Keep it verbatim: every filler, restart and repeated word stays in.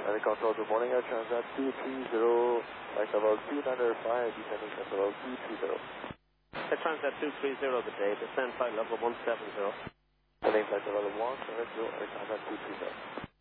Any control, good morning, Air Transat two three zero, flight level two nine five, descending flight level two three zero. Air Transat two three zero, good day, descend flight level one seven zero. Descending flight level one seven zero, Air Transat two three zero.